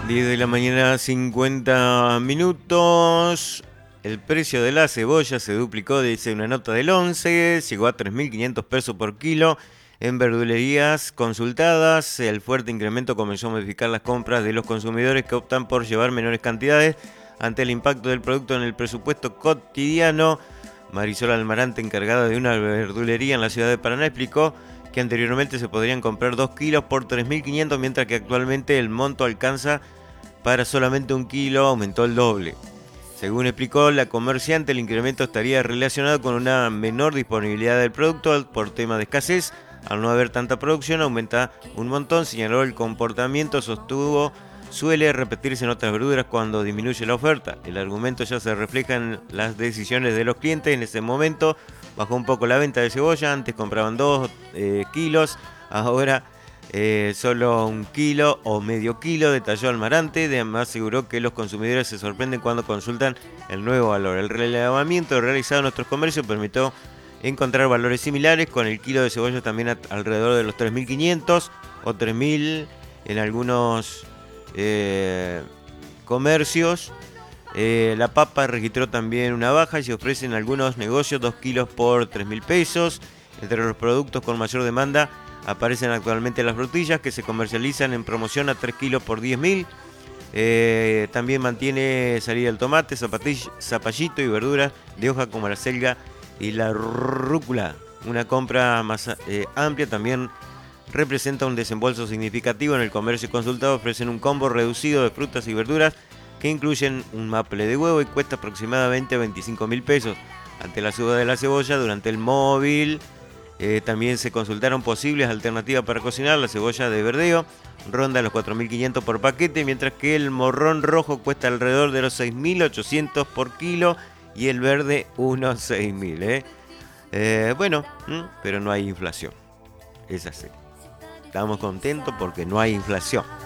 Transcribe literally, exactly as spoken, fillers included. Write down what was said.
diez de la mañana, cincuenta minutos. El precio de la cebolla se duplicó, dice una nota del once, llegó a tres mil quinientos pesos por kilo. En verdulerías consultadas, el fuerte incremento comenzó a modificar las compras de los consumidores que optan por llevar menores cantidades ante el impacto del producto en el presupuesto cotidiano. Marisol Almarante, encargada de una verdulería en la ciudad de Paraná, explicó que anteriormente se podrían comprar dos kilos por tres mil quinientos, mientras que actualmente el monto alcanza para solamente un kilo, aumentó el doble. Según explicó la comerciante, el incremento estaría relacionado con una menor disponibilidad del producto por tema de escasez. Al no haber tanta producción, aumenta un montón, señaló. El comportamiento, sostuvo, suele repetirse en otras verduras cuando disminuye la oferta. El argumento ya se refleja en las decisiones de los clientes. En ese momento bajó un poco la venta de cebolla, antes compraban dos eh, kilos, ahora eh, solo un kilo o medio kilo, detalló Almarante. Además aseguró que los consumidores se sorprenden cuando consultan el nuevo valor. El relevamiento realizado en nuestros comercios permitió encontrar valores similares, con el kilo de cebolla también a, alrededor de los tres mil quinientos o tres mil en algunos eh, comercios. Eh, la papa registró también una baja y se ofrece en algunos negocios dos kilos por tres mil pesos. Entre los productos con mayor demanda aparecen actualmente las frutillas, que se comercializan en promoción a tres kilos por diez mil. Eh, también mantiene salida el tomate, zapallito y verduras de hoja como la selga y la rúcula. Una compra más eh, amplia también representa un desembolso significativo. En el comercio consultado ofrecen un combo reducido de frutas y verduras que incluyen un maple de huevo y cuesta aproximadamente veinticinco mil pesos. Ante la suba de la cebolla durante el móvil, eh, también se consultaron posibles alternativas para cocinar. La cebolla de verdeo ronda los cuatro mil quinientos por paquete, mientras que el morrón rojo cuesta alrededor de los seis mil ochocientos por kilo y el verde unos seis mil. ¿eh? Eh, bueno, pero no hay inflación. Es así. Estamos contentos porque no hay inflación.